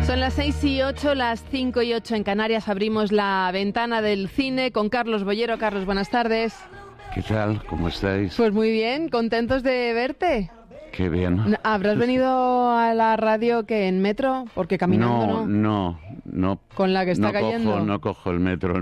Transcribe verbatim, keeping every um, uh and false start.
Son las seis y ocho, las cinco y ocho en Canarias. Abrimos la ventana del cine con Carlos Bollero. Carlos, buenas tardes. ¿Qué tal? ¿Cómo estáis? Pues muy bien, contentos de verte. Qué bien. ¿Habrás venido a la radio que en metro? Porque caminando no. No, no, no. Con la que está no cayendo. Cojo, no cojo el metro.